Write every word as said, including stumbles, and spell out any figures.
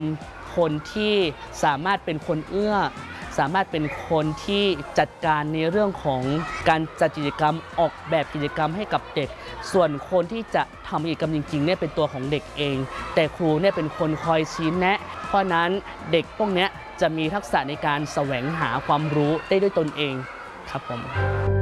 คนที่สามารถเป็นคนเอื้อสามารถเป็นคนที่จัดการในเรื่องของการจัดกิจกรรมออกแบบกิจกรรมให้กับเด็กส่วนคนที่จะทำกิจกรรมจริงๆเนี่ยเป็นตัวของเด็กเองแต่ครูเนี่ยเป็นคนคอยชี้แนะเพราะนั้นเด็กพวกนี้จะมีทักษะในการแสวงหาความรู้ได้ด้วยตนเองครับผม